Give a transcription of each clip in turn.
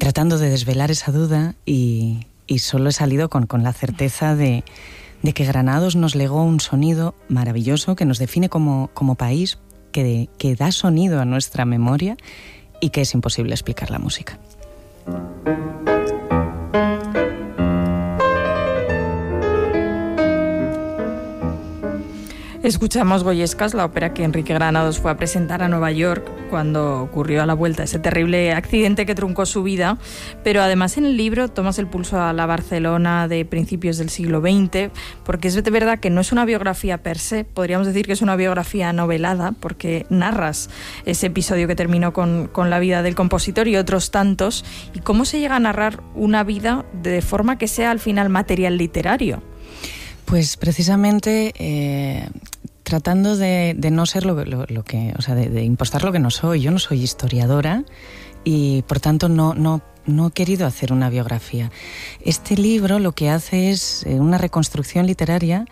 tratando de desvelar esa duda y solo he salido con la certeza de que Granados nos legó un sonido maravilloso que nos define como país, que da sonido a nuestra memoria y que es imposible explicar la música. Escuchamos Goyescas, la ópera que Enrique Granados fue a presentar a Nueva York cuando ocurrió a la vuelta ese terrible accidente que truncó su vida, pero además en el libro tomas el pulso a la Barcelona de principios del siglo XX, porque es de verdad que no es una biografía per se, podríamos decir que es una biografía novelada, porque narras ese episodio que terminó con la vida del compositor y otros tantos, y cómo se llega a narrar una vida de forma que sea al final material literario. Pues precisamente tratando de no ser lo que, o sea, de impostar lo que no soy. Yo no soy historiadora y por tanto no he querido hacer una biografía. Este libro lo que hace es una reconstrucción literaria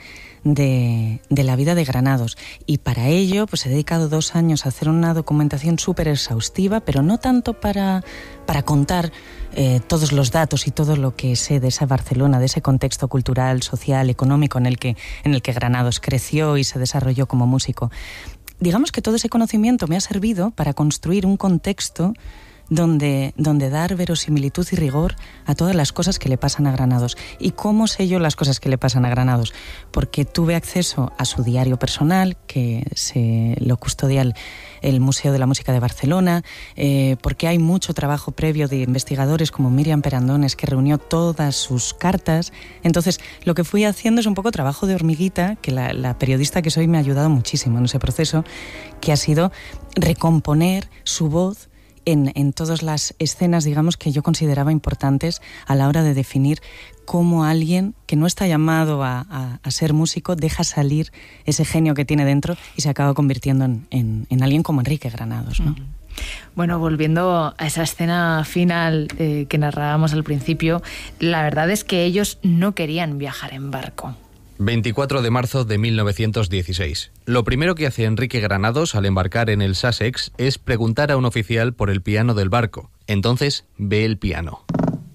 de la vida de Granados, y para ello pues he dedicado 2 años a hacer una documentación súper exhaustiva, pero no tanto para contar todos los datos y todo lo que sé de esa Barcelona, de ese contexto cultural, social, económico en el que Granados creció y se desarrolló como músico. Digamos que todo ese conocimiento me ha servido para construir un contexto donde dar verosimilitud y rigor a todas las cosas que le pasan a Granados. ¿Y cómo sé yo las cosas que le pasan a Granados? Porque tuve acceso a su diario personal, que lo custodia el Museo de la Música de Barcelona, porque hay mucho trabajo previo de investigadores como Míriam Perandones, que reunió todas sus cartas. Entonces, lo que fui haciendo es un poco trabajo de hormiguita, que la periodista que soy me ha ayudado muchísimo en ese proceso, que ha sido recomponer su voz en todas las escenas, digamos, que yo consideraba importantes a la hora de definir cómo alguien que no está llamado a ser músico deja salir ese genio que tiene dentro y se acaba convirtiendo en alguien como Enrique Granados, ¿no? Bueno, volviendo a esa escena final que narrábamos al principio, la verdad es que ellos no querían viajar en barco. 24 de marzo de 1916. Lo primero que hace Enrique Granados al embarcar en el Sussex es preguntar a un oficial por el piano del barco. Entonces ve el piano.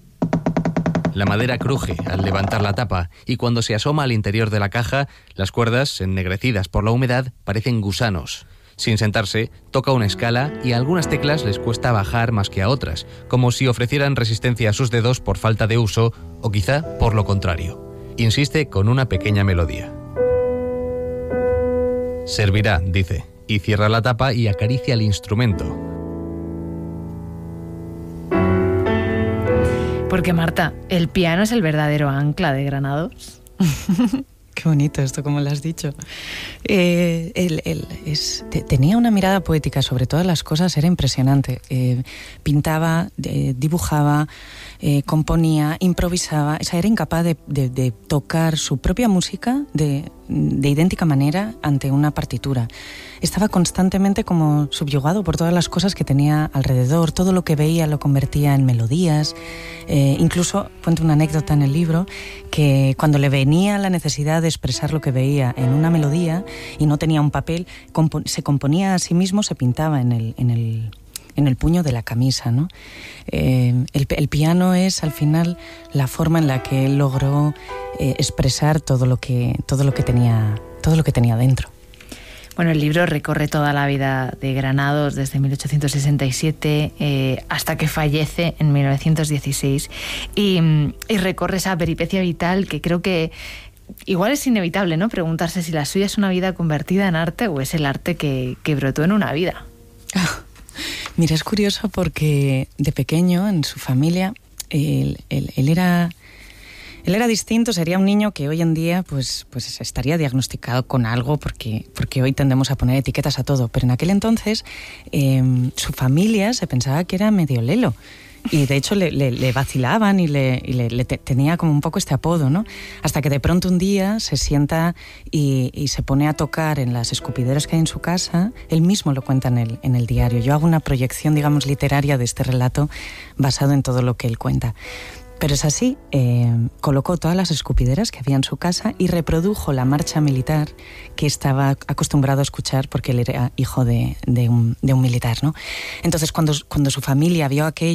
La madera cruje al levantar la tapa y cuando se asoma al interior de la caja, las cuerdas, ennegrecidas por la humedad, parecen gusanos. Sin sentarse, toca una escala y a algunas teclas les cuesta bajar más que a otras, como si ofrecieran resistencia a sus dedos por falta de uso o quizá por lo contrario. Insiste con una pequeña melodía. Servirá, dice, y cierra la tapa y acaricia el instrumento. Porque, Marta, el piano es el verdadero ancla de Granados. Qué bonito esto, como lo has dicho. Tenía una mirada poética sobre todas las cosas, era impresionante. Pintaba, dibujaba, componía, improvisaba. O sea, era incapaz de tocar su propia música de idéntica manera ante una partitura. Estaba constantemente como subyugado por todas las cosas que tenía alrededor. Todo lo que veía lo convertía en melodías. Incluso cuento una anécdota en el libro, que cuando le venía la necesidad de expresar lo que veía en una melodía y no tenía un papel, se componía a sí mismo, se pintaba en el puño de la camisa, ¿no? El piano es al final la forma en la que él logró expresar todo lo que tenía dentro. Bueno, el libro recorre toda la vida de Granados desde 1867 hasta que fallece en 1916 y recorre esa peripecia vital que creo que igual es inevitable, ¿no? Preguntarse si la suya es una vida convertida en arte o es el arte que brotó en una vida. Mira, es curioso porque de pequeño en su familia él era distinto, sería un niño que hoy en día pues estaría diagnosticado con algo porque hoy tendemos a poner etiquetas a todo, pero en aquel entonces su familia se pensaba que era medio lelo y de hecho le vacilaban y le tenía como un poco este apodo, ¿no? Hasta que de pronto un día se sienta y se pone a tocar en las escupideras que hay en su casa. Él mismo lo cuenta en el diario. Yo hago una proyección, digamos, literaria de este relato basado en todo lo que él cuenta. Pero es así, colocó todas las escupideras que había en su casa y reprodujo la marcha militar que estaba acostumbrado a escuchar porque él era hijo de un militar, ¿no? Entonces, cuando su familia vio aquello,